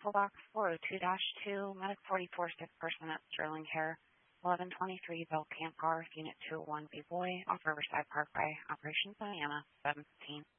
Box 402-2, Medic 44, sick person at Sterling Care, 1123 Bell Camp Car, Unit 201 B Boy, off Riverside Parkway, Operations Diana, 715.